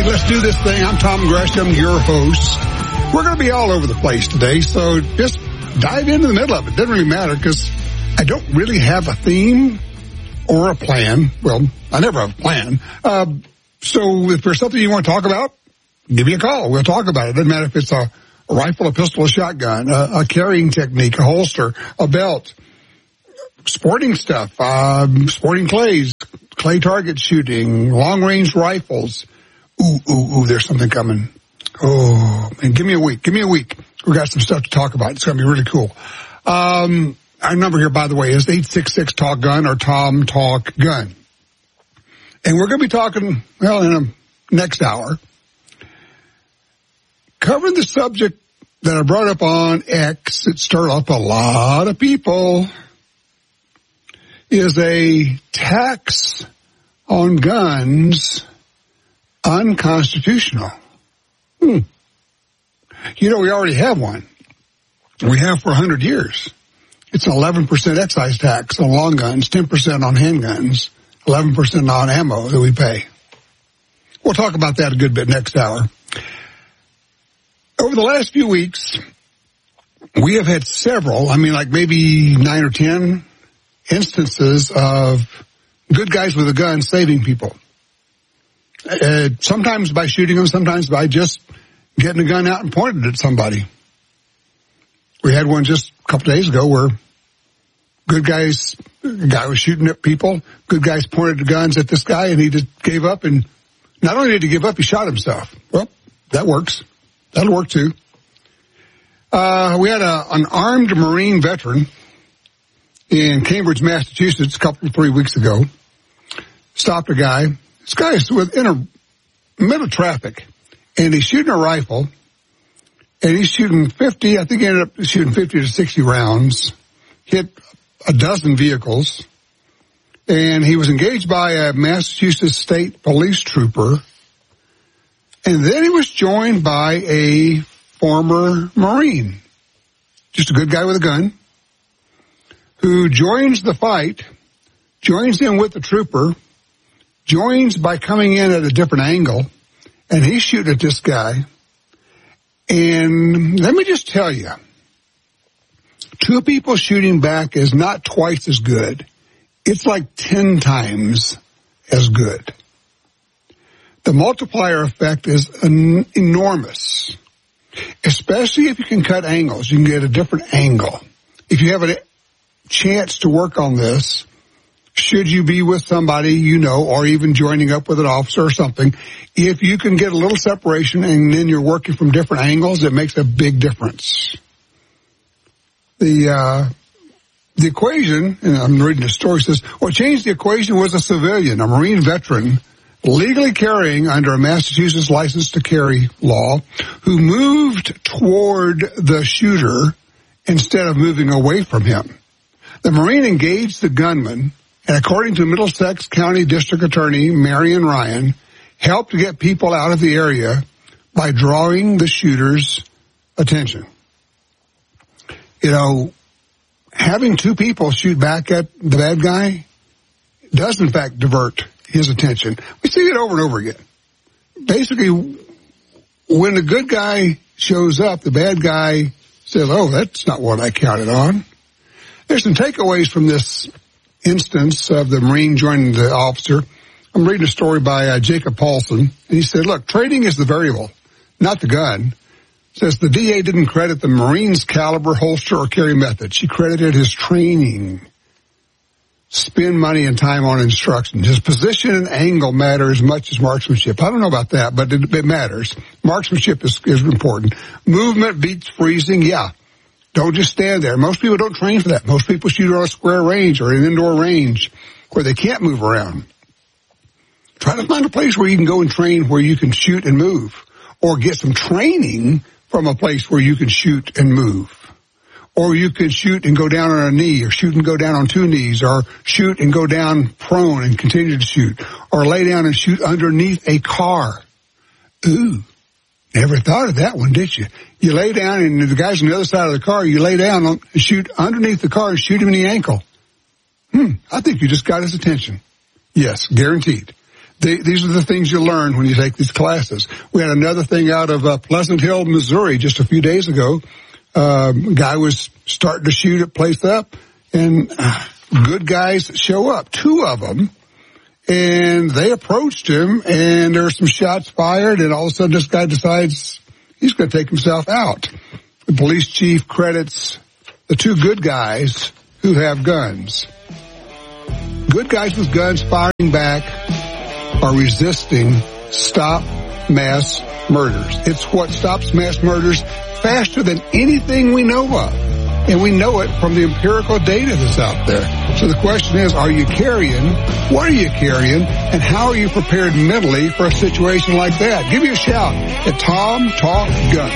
right, let's do this thing. I'm Tom Gresham, your host. We're going to be all over the place today, so just dive into the middle of it. Doesn't really matter because I don't really have a theme or a plan. Well, I never have a plan. So if there's something you want to talk about, give me a call. We'll talk about it. Doesn't matter if it's a rifle, a pistol, a shotgun, a carrying technique, a holster, a belt, sporting stuff, sporting clays, clay target shooting, long-range rifles. Ooh, there's something coming. Oh, man, give me a week. We got some stuff to talk about. It's going to be really cool. Our number here, by the way, is 866-TALK-GUN or Tom Talk Gun. And we're going to be talking, well, in the next hour, covering the subject that I brought up on X. It stirred up a lot of people. Is a tax on guns unconstitutional? You know, we already have one. We have for 100 years. It's an 11% excise tax on long guns, 10% on handguns, 11% on ammo that we pay. We'll talk about that a good bit next hour. Over the last few weeks, we have had several, like maybe 9 or 10 instances of good guys with a gun saving people. Sometimes by shooting them, sometimes by just getting a gun out and pointing it at somebody. We had one just a couple days ago where a guy was shooting at people, good guys pointed the guns at this guy, and he just gave up, and not only did he give up, he shot himself. Well, that works. That'll work too. We had an armed Marine veteran in Cambridge, Massachusetts, 3 weeks ago. Stopped a guy. This guy is in a middle of traffic, and he's shooting a rifle, and he's shooting 50, I think he ended up shooting 50 to 60 rounds, hit a dozen vehicles, and he was engaged by a Massachusetts State Police trooper, and then he was joined by a former Marine, just a good guy with a gun, who joins the fight, joins in with the trooper, joins by coming in at a different angle, and he's shooting at this guy. And let me just tell you, two people shooting back is not twice as good. It's like 10 times as good. The multiplier effect is enormous, especially if you can cut angles. You can get a different angle. If you have a chance to work on this, should you be with somebody you know, or even joining up with an officer or something, if you can get a little separation and then you're working from different angles, it makes a big difference. The equation, and I'm reading the story, says, what changed the equation was a civilian, a Marine veteran, legally carrying under a Massachusetts license to carry law, who moved toward the shooter instead of moving away from him. The Marine engaged the gunman, and according to Middlesex County District Attorney Marion Ryan, helped to get people out of the area by drawing the shooter's attention. You know, having two people shoot back at the bad guy does, in fact, divert his attention. We see it over and over again. Basically, when the good guy shows up, the bad guy says, oh, that's not what I counted on. There's some takeaways from this instance of the Marine joining the officer. I'm reading a story by Jacob Paulson, and he said, look, trading is the variable, not the gun. Says the DA didn't credit the Marine's caliber, holster, or carry method. She credited his training. Spend money and time on instruction. His position and angle matter as much as marksmanship. I don't know about that, but it matters. Marksmanship is important. Movement beats freezing, yeah. Don't just stand there. Most people don't train for that. Most people shoot on a square range or an indoor range where they can't move around. Try to find a place where you can go and train where you can shoot and move, or get some training from a place where you can shoot and move. Or you can shoot and go down on a knee, or shoot and go down on two knees, or shoot and go down prone and continue to shoot, or lay down and shoot underneath a car. Ooh, never thought of that one, did you? You lay down, and the guy's on the other side of the car, you lay down and shoot underneath the car and shoot him in the ankle. I think you just got his attention. Yes, guaranteed. These are the things you learn when you take these classes. We had another thing out of Pleasant Hill, Missouri, just a few days ago. Guy was starting to shoot a place up, and good guys show up, 2 of them, and they approached him, and there were some shots fired, and all of a sudden this guy decides he's going to take himself out. The police chief credits the 2 good guys who have guns. Good guys with guns firing back are resisting stop mass murders. It's what stops mass murders faster than anything we know of. And we know it from the empirical data that's out there. So the question is, are you carrying? What are you carrying? And how are you prepared mentally for a situation like that? Give me a shout at Tom Talk Gun.